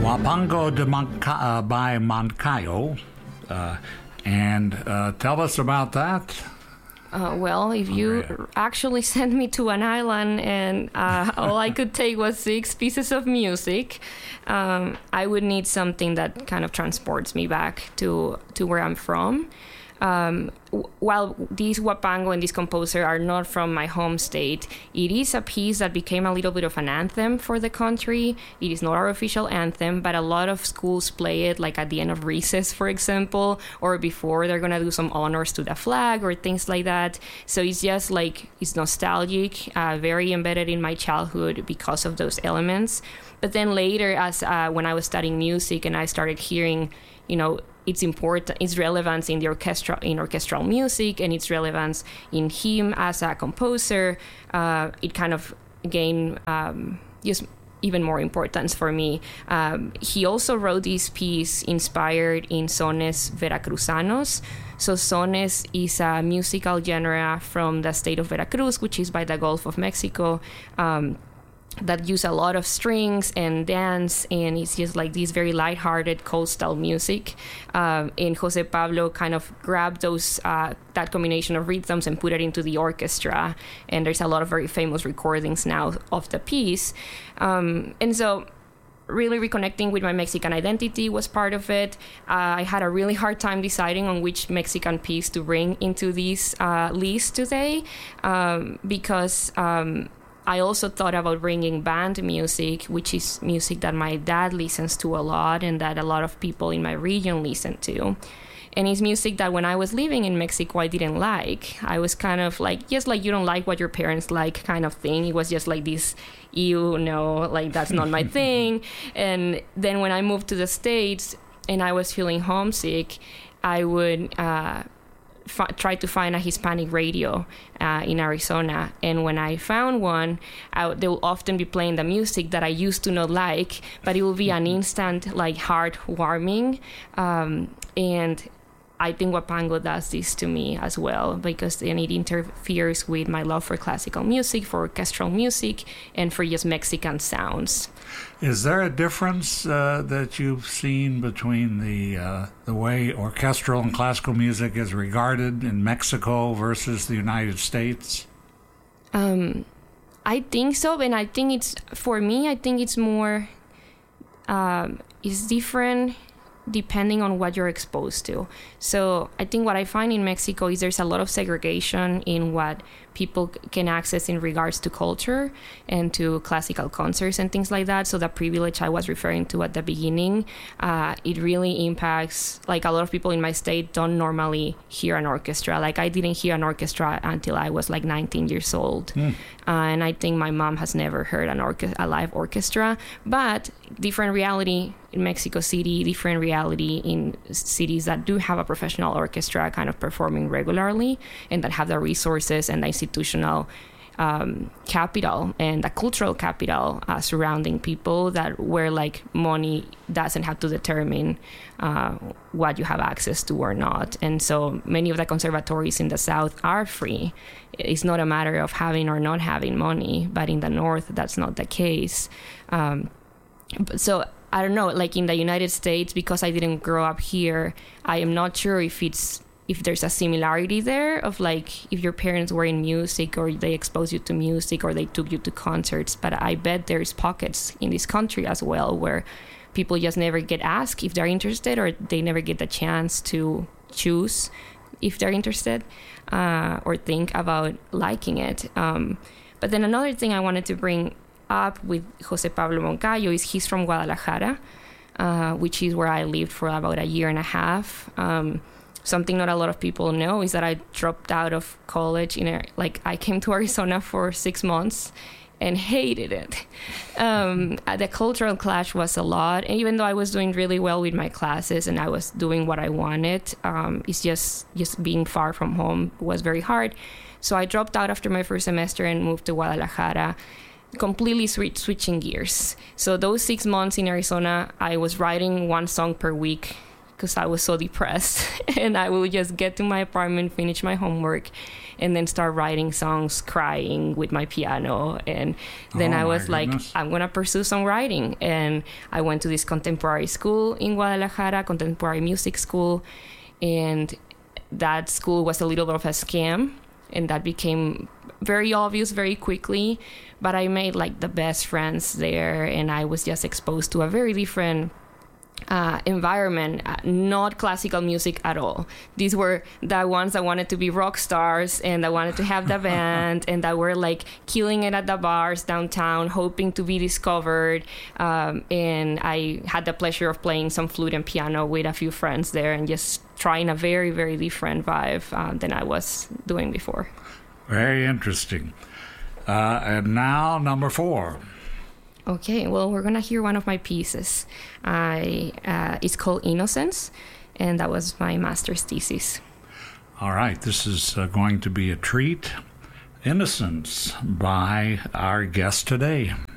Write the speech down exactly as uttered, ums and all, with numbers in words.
Huapango de Monca- uh, by Moncayo. Uh, and uh, tell us about that. Uh, well, if you Andrea. actually sent me to an island and uh, all I could take was six pieces of music, um, I would need something that kind of transports me back to, to where I'm from. Um, w- while these Huapango and this composer are not from my home state, it is a piece that became a little bit of an anthem for the country. It is not our official anthem, but a lot of schools play it, like at the end of recess, for example, or before they're going to do some honors to the flag or things like that. So it's just like, it's nostalgic, uh, very embedded in my childhood because of those elements. But then later, as uh, when I was studying music and I started hearing, you know, its important, its relevance in the orchestra, in orchestral music, and its relevance in him as a composer, uh, it kind of gained um, just even more importance for me. Um, he also wrote this piece inspired in sones veracruzanos. So sones is a musical genre from the state of Veracruz, which is by the Gulf of Mexico. Um, that use a lot of strings and dance, and it's just like this very lighthearted coastal music. Um, and Jose Pablo kind of grabbed those uh, that combination of rhythms and put it into the orchestra. And there's a lot of very famous recordings now of the piece. Um, and so really reconnecting with my Mexican identity was part of it. Uh, I had a really hard time deciding on which Mexican piece to bring into this uh, list today um, because um, I also thought about bringing band music, which is music that my dad listens to a lot and that a lot of people in my region listen to. And it's music that when I was living in Mexico, I didn't like. I was kind of like, just like you don't like what your parents like kind of thing. It was just like this, you know, like that's not my thing. And then when I moved to the States and I was feeling homesick, I would uh, f- try to find a Hispanic radio uh, in Arizona. And when I found one, I, they will often be playing the music that I used to not like, but it will be an instant, like, heartwarming. Um, and I think Huapango does this to me as well, because then it interferes with my love for classical music, for orchestral music, and for just Mexican sounds. Is there a difference uh, that you've seen between the uh, the way orchestral and classical music is regarded in Mexico versus the United States? Um, I think so, and I think it's, for me, I think it's more, um, it's different depending on what you're exposed to. So I think what I find in Mexico is there's a lot of segregation in what people can access in regards to culture and to classical concerts and things like that. So the privilege I was referring to at the beginning, uh, it really impacts, like, a lot of people in my state don't normally hear an orchestra. Like, I didn't hear an orchestra until I was like nineteen years old. Mm. Uh, and I think my mom has never heard an orche- a live orchestra, but different reality in Mexico City, different reality in cities that do have a professional orchestra kind of performing regularly and that have the resources and the institutional um, capital and the cultural capital uh, surrounding people, that where like money doesn't have to determine uh, what you have access to or not. And so many of the conservatories in the South are free. It's not a matter of having or not having money, but in the North, that's not the case. Um, so I don't know, like in the United States, because I didn't grow up here, I am not sure if it's if there's a similarity there of like if your parents were in music or they exposed you to music or they took you to concerts. But I bet there's pockets in this country as well where people just never get asked if they're interested, or they never get the chance to choose if they're interested uh, or think about liking it. Um, but then another thing I wanted to bring up with Jose Pablo Moncayo is he's from Guadalajara, uh, which is where I lived for about a year and a half. Um, something not a lot of people know is that I dropped out of college. In a, like I came to Arizona for six months and hated it. Um, the cultural clash was a lot. And even though I was doing really well with my classes and I was doing what I wanted, um, it's just, just being far from home was very hard. So I dropped out after my first semester and moved to Guadalajara, completely switch, switching gears. So those six months in Arizona, I was writing one song per week because I was so depressed. And I would just get to my apartment, finish my homework, and then start writing songs, crying with my piano. And then Oh, I my was like, goodness. I'm going to pursue songwriting. And I went to this contemporary school in Guadalajara, contemporary music school. And that school was a little bit of a scam. And that became very obvious very quickly. But I made like the best friends there. And I was just exposed to a very different Uh, environment, uh, not classical music at all. These were the ones that wanted to be rock stars and that wanted to have the band and that were like killing it at the bars downtown, hoping to be discovered. Um, and I had the pleasure of playing some flute and piano with a few friends there and just trying a very, very different vibe uh, than I was doing before. Very interesting. Uh, and now, number four. Okay, well, we're gonna hear one of my pieces. I uh, it's called Innocence, and that was my master's thesis. All right, this is uh, going to be a treat. Innocence by our guest today.